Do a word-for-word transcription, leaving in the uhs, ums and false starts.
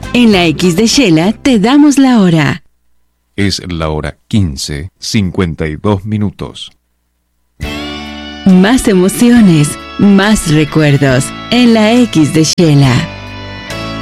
En la X de Shela te damos la hora. Es la hora quince, cincuenta y dos minutos. Más emociones, más recuerdos en la X de Shela.